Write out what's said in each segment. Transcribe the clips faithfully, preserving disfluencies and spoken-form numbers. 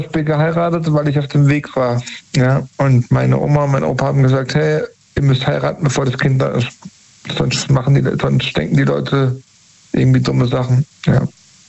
spät geheiratet, weil ich auf dem Weg war. Ja, und meine Oma und mein Opa haben gesagt, hey, ihr müsst heiraten, bevor das Kind da ist. Sonst machen die, sonst denken die Leute irgendwie dumme Sachen. Ja.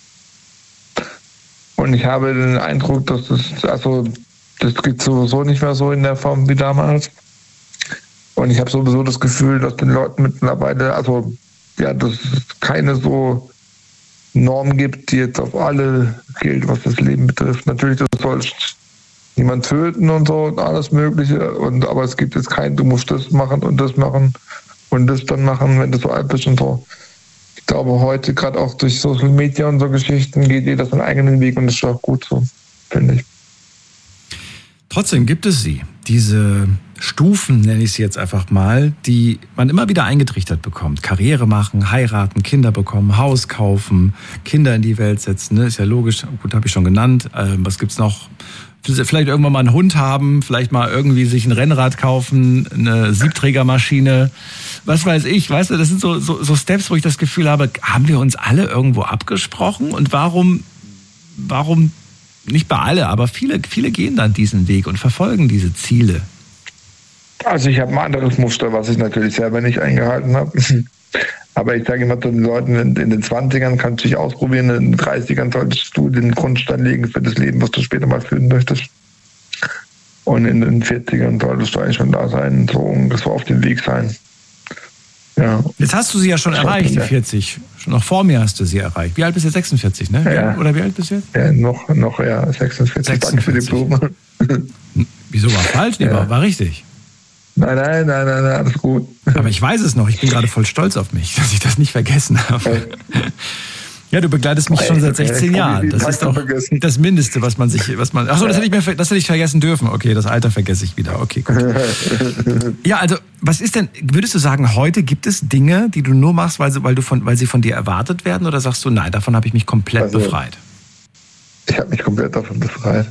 Und ich habe den Eindruck, dass das, also das geht sowieso nicht mehr so in der Form wie damals. Und ich habe sowieso das Gefühl, dass den Leuten mittlerweile, also ja, dass es keine so Norm gibt, die jetzt auf alle gilt, was das Leben betrifft. Natürlich, du sollst niemand töten und so und alles Mögliche. Und aber es gibt jetzt kein, du musst das machen und das machen und das dann machen, wenn du so alt bist und so. Ich glaube, heute, gerade auch durch Social Media und so Geschichten, geht jeder seinen eigenen Weg und das ist auch gut so, finde ich. Trotzdem gibt es sie, diese Stufen, nenne ich sie jetzt einfach mal, die man immer wieder eingetrichtert bekommt. Karriere machen, heiraten, Kinder bekommen, Haus kaufen, Kinder in die Welt setzen, ne? Ist ja logisch, gut, habe ich schon genannt. Ähm, was gibt's noch? Vielleicht irgendwann mal einen Hund haben, vielleicht mal irgendwie sich ein Rennrad kaufen, eine Siebträgermaschine, was weiß ich, weißt du, das sind so, so, so Steps, wo ich das Gefühl habe, haben wir uns alle irgendwo abgesprochen und warum, warum, nicht bei alle, aber viele, viele gehen dann diesen Weg und verfolgen diese Ziele. Also ich habe ein anderes Muster, was ich natürlich selber nicht eingehalten habe. Aber ich sage immer zu den Leuten, in, in den zwanzigern kannst du dich ausprobieren, in den dreißigern solltest du den Grundstein legen für das Leben, was du später mal führen möchtest. Und in den vierzigern solltest du eigentlich schon da sein, so ungefähr auf dem Weg sein. Ja. Jetzt hast du sie ja schon erreicht, die vierzig. Schon noch vor mir hast du sie erreicht. Wie alt bist du? sechsundvierzig, ne? Ja. Oder wie alt bist du jetzt? Ja, noch, noch ja, sechsundvierzig. Danke für die Blumen. Wieso war falsch? Nee, ja. war, war richtig. Nein, nein, nein, nein, nein, alles gut. Aber ich weiß es noch, ich bin gerade voll stolz auf mich, dass ich das nicht vergessen habe. Ja, du begleitest mich schon seit sechzehn Jahren. Das ist doch das Mindeste, was man sich, was man. Achso, das hätte ich mir, das hätte ich vergessen dürfen. Okay, das Alter vergesse ich wieder. Okay, gut. Ja, also, was ist denn, würdest du sagen, heute gibt es Dinge, die du nur machst, weil sie, weil du von, weil sie von dir erwartet werden, oder sagst du, nein, davon habe ich mich komplett also, befreit? Ich habe mich komplett davon befreit.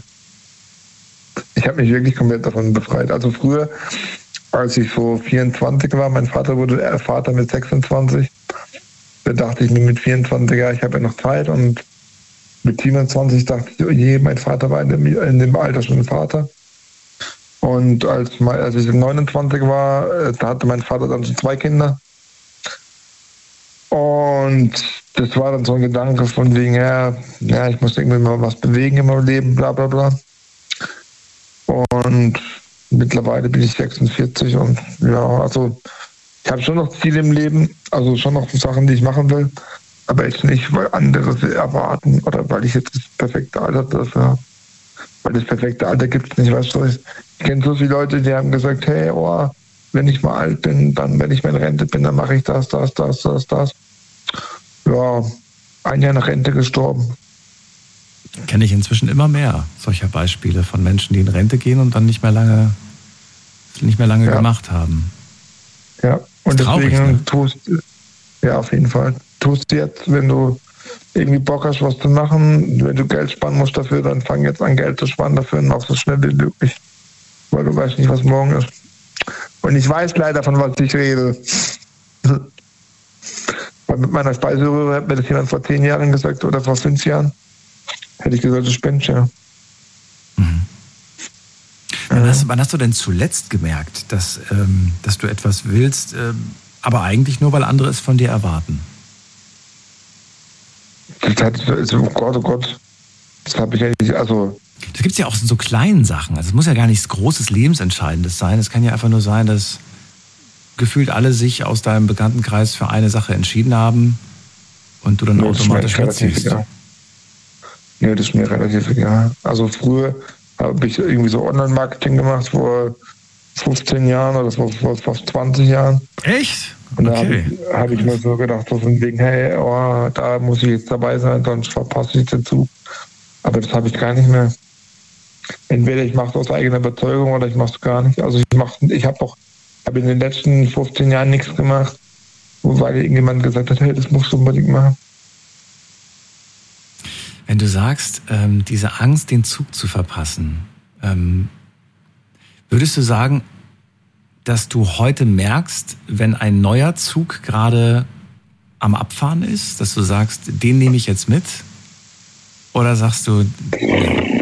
Ich habe mich wirklich komplett davon befreit. Also früher, als ich so vierundzwanzig war, mein Vater wurde Vater mit sechsundzwanzig, da dachte ich mir mit vierundzwanzig, ja, ich habe ja noch Zeit, und mit siebenundzwanzig dachte ich, oh je, mein Vater war in dem, in dem Alter schon Vater. Und als, als ich neunundzwanzig war, da hatte mein Vater dann schon zwei Kinder. Und das war dann so ein Gedanke von wegen, ja, ja, ich muss irgendwie mal was bewegen in meinem Leben, bla bla bla. Und mittlerweile bin ich sechsundvierzig und ja, also ich habe schon noch Ziele im Leben, also schon noch Sachen, die ich machen will, aber jetzt nicht, weil andere sie erwarten oder weil ich jetzt das perfekte Alter dafür habe. Weil das perfekte Alter gibt es nicht, weißt du. Ich kenne so viele Leute, die haben gesagt, hey, oh, wenn ich mal alt bin, dann, wenn ich mal in Rente bin, dann mache ich das, das, das, das, das. Ja, ein Jahr nach Rente gestorben. Kenne ich inzwischen immer mehr solcher Beispiele von Menschen, die in Rente gehen und dann nicht mehr lange, nicht mehr lange ja. gemacht haben. Ja, und traurig, deswegen ne? tust ja auf jeden Fall. Tust du jetzt, wenn du irgendwie Bock hast, was zu machen, wenn du Geld sparen musst dafür, dann fang jetzt an, Geld zu sparen dafür und mach so schnell wie möglich. Weil du weißt nicht, was morgen ist. Und ich weiß leider, von was ich rede. Weil mit meiner Speiseröhre hat mir das jemand vor zehn Jahren gesagt oder vor fünf Jahren. Hätte ich gesagt, das spinnt ja. Mhm. Wann, hast, wann hast du denn zuletzt gemerkt, dass, ähm, dass du etwas willst, ähm, aber eigentlich nur, weil andere es von dir erwarten? Das hat, oh Gott, oh Gott, das habe ich eigentlich, also... Das gibt es ja auch in so kleinen Sachen. Also es muss ja gar nichts Großes, Lebensentscheidendes sein. Es kann ja einfach nur sein, dass gefühlt alle sich aus deinem Bekanntenkreis für eine Sache entschieden haben und du dann nee, automatisch mitziehst. Ja. Nee, das ist mir relativ egal. Also früher habe ich irgendwie so Online-Marketing gemacht vor fünfzehn Jahren oder vor, vor fast zwanzig Jahren. Echt? Und da okay. habe ich, hab ich mir so gedacht, so von wegen, hey, oh, da muss ich jetzt dabei sein, sonst verpasse ich dazu. Aber das habe ich gar nicht mehr. Entweder ich mache es aus eigener Überzeugung oder ich mache es gar nicht. Also ich mache, ich habe auch, habe in den letzten fünfzehn Jahren nichts gemacht, weil irgendjemand gesagt hat, hey, das musst du unbedingt machen. Wenn du sagst, ähm, diese Angst, den Zug zu verpassen, ähm, würdest du sagen, dass du heute merkst, wenn ein neuer Zug gerade am Abfahren ist, dass du sagst, den nehme ich jetzt mit? Oder sagst du...